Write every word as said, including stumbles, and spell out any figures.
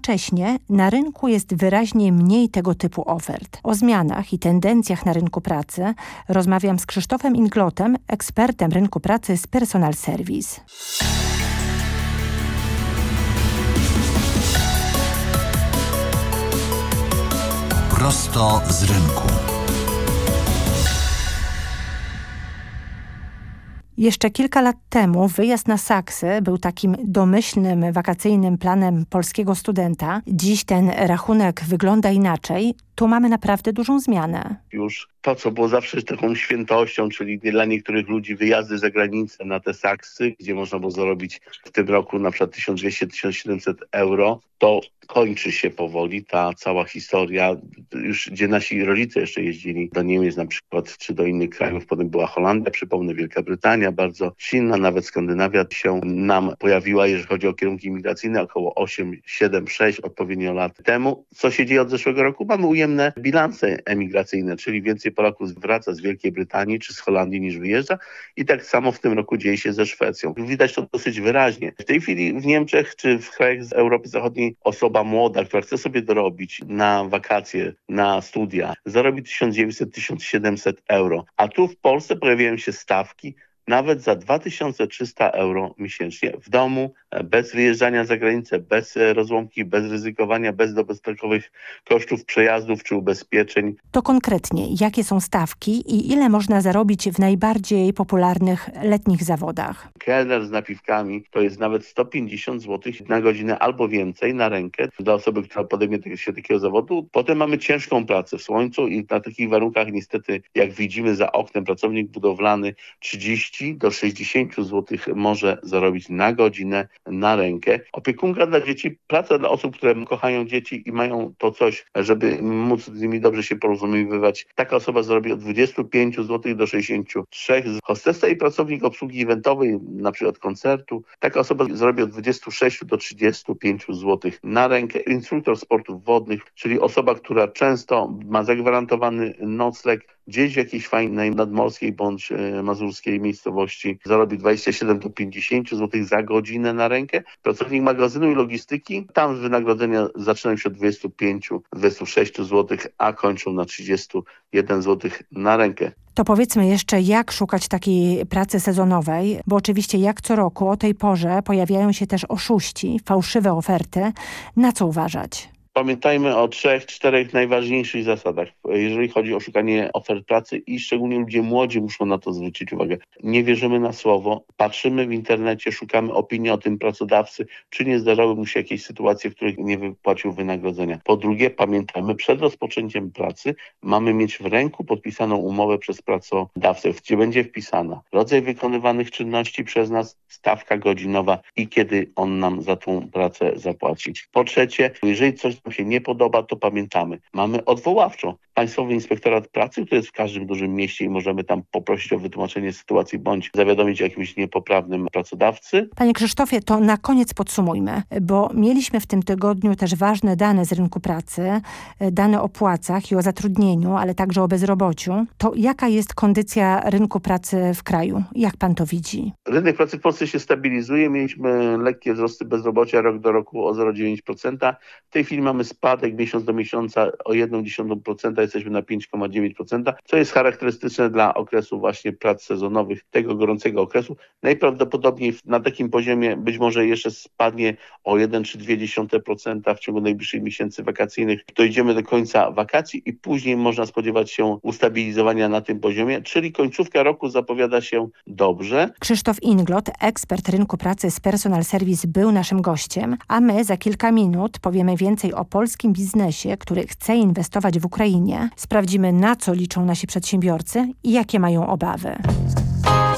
jednocześnie na rynku jest wyraźnie mniej tego typu ofert. O zmianach i tendencjach na rynku pracy rozmawiam z Krzysztofem Inglotem, ekspertem rynku pracy z Personal Service. Prosto z rynku. Jeszcze kilka lat temu wyjazd na Saksy był takim domyślnym, wakacyjnym planem polskiego studenta. Dziś ten rachunek wygląda inaczej. Tu mamy naprawdę dużą zmianę. Już to, co było zawsze taką świętością, czyli dla niektórych ludzi wyjazdy za granicę na te Saksy, gdzie można było zarobić w tym roku na przykład tysiąc dwieście do tysiąc siedemset euro, to kończy się powoli ta cała historia, już gdzie nasi rodzice jeszcze jeździli do Niemiec na przykład, czy do innych krajów. Potem była Holandia, przypomnę, Wielka Brytania, bardzo silna, nawet Skandynawia się nam pojawiła, jeżeli chodzi o kierunki imigracyjne, około osiem, siedem, sześć odpowiednio lat temu. Co się dzieje od zeszłego roku? Mamy ujemne bilanse emigracyjne, czyli więcej Polaków wraca z Wielkiej Brytanii czy z Holandii niż wyjeżdża i tak samo w tym roku dzieje się ze Szwecją. Widać to dosyć wyraźnie. W tej chwili w Niemczech czy w krajach z Europy Zachodniej osoba młoda, która chce sobie dorobić na wakacje, na studia, zarobi tysiąc dziewięćset do tysiąc siedemset euro. A tu w Polsce pojawiają się stawki nawet za dwa tysiące trzysta euro miesięcznie w domu, bez wyjeżdżania za granicę, bez rozłąki, bez ryzykowania, bez dodatkowych kosztów przejazdów czy ubezpieczeń. To konkretnie, jakie są stawki i ile można zarobić w najbardziej popularnych letnich zawodach? Kelner z napiwkami to jest nawet sto pięćdziesiąt złotych na godzinę albo więcej na rękę dla osoby, która podejmie się takiego zawodu. Potem mamy ciężką pracę w słońcu i na takich warunkach niestety, jak widzimy za oknem, pracownik budowlany trzydzieści do sześćdziesięciu złotych może zarobić na godzinę, na rękę. Opiekunka dla dzieci, praca dla osób, które kochają dzieci i mają to coś, żeby móc z nimi dobrze się porozumiewać. Taka osoba zarobi od dwudziestu pięciu złotych do sześćdziesięciu trzech. Hostessa i pracownik obsługi eventowej, na przykład koncertu, taka osoba zarobi od dwudziestu sześciu do trzydziestu pięciu złotych na rękę. Instruktor sportów wodnych, czyli osoba, która często ma zagwarantowany nocleg gdzieś w jakiejś fajnej nadmorskiej bądź mazurskiej miejscowości, zarobi dwadzieścia siedem do pięćdziesięciu złotych za godzinę na rękę. Pracownik magazynu i logistyki, tam wynagrodzenia zaczynają się od dwudziestu pięciu do dwudziestu sześciu złotych, a kończą na trzydziestu jeden złotych na rękę. To powiedzmy jeszcze, jak szukać takiej pracy sezonowej, bo oczywiście jak co roku o tej porze pojawiają się też oszuści, fałszywe oferty. Na co uważać? Pamiętajmy o trzech, czterech najważniejszych zasadach, jeżeli chodzi o szukanie ofert pracy i szczególnie ludzie młodzi muszą na to zwrócić uwagę. Nie wierzymy na słowo, patrzymy w internecie, szukamy opinii o tym pracodawcy, czy nie zdarzały mu się jakieś sytuacje, w których nie wypłacił wynagrodzenia. Po drugie, pamiętajmy, przed rozpoczęciem pracy mamy mieć w ręku podpisaną umowę przez pracodawcę, gdzie będzie wpisana rodzaj wykonywanych czynności przez nas, stawka godzinowa i kiedy on nam za tą pracę zapłaci. Po trzecie, jeżeli coś nam się nie podoba, to pamiętamy. Mamy odwoławczą. Państwowy Inspektorat Pracy, który jest w każdym dużym mieście i możemy tam poprosić o wytłumaczenie sytuacji bądź zawiadomić o jakimś niepoprawnym pracodawcy. Panie Krzysztofie, to na koniec podsumujmy, bo mieliśmy w tym tygodniu też ważne dane z rynku pracy, dane o płacach i o zatrudnieniu, ale także o bezrobociu. To jaka jest kondycja rynku pracy w kraju? Jak pan to widzi? Rynek pracy w Polsce się stabilizuje. Mieliśmy lekkie wzrosty bezrobocia rok do roku o zero przecinek dziewięć procent. W tej chwili mamy spadek miesiąc do miesiąca o jedną dziesiątą procenta, jesteśmy na pięć przecinek dziewięć procent, co jest charakterystyczne dla okresu właśnie prac sezonowych, tego gorącego okresu. Najprawdopodobniej na takim poziomie być może jeszcze spadnie o jeden przecinek dwa dziesiąte procent w ciągu najbliższych miesięcy wakacyjnych. Dojdziemy do końca wakacji i później można spodziewać się ustabilizowania na tym poziomie, czyli końcówka roku zapowiada się dobrze. Krzysztof Inglot, ekspert rynku pracy z Personal Service, był naszym gościem, a my za kilka minut powiemy więcej o polskim biznesie, który chce inwestować w Ukrainie. Sprawdzimy, na co liczą nasi przedsiębiorcy i jakie mają obawy.